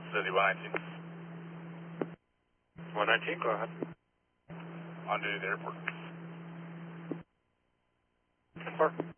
Lizzie 119. 119, go ahead. On duty at the airport. 10-4.